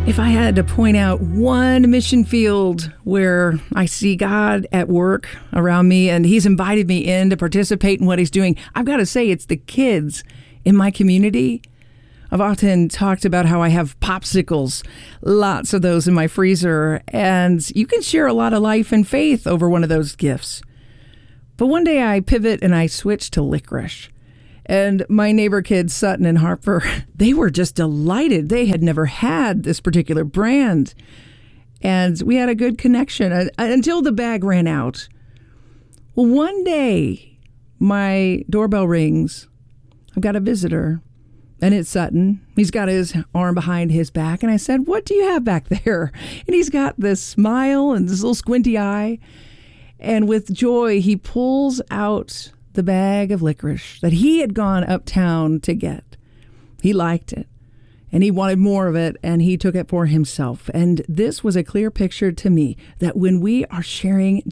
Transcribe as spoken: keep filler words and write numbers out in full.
If I had to point out one mission field where I see God at work around me and he's invited me in to participate in what he's doing, I've got to say it's the kids in my community. I've often talked about how I have popsicles, lots of those in my freezer, and you can share a lot of life and faith over one of those gifts. But one day I pivot and I switch to licorice. And my neighbor kids, Sutton and Harper, they were just delighted. They had never had this particular brand. And we had a good connection uh, until the bag ran out. Well, one day, my doorbell rings. I've got a visitor, and it's Sutton. He's got his arm behind his back. And I said, "What do you have back there?" And he's got this smile and this little squinty eye. And with joy, he pulls out the bag of licorice that he had gone uptown to get. He liked it, and he wanted more of it, and he took it for himself. And this was a clear picture to me that when we are sharing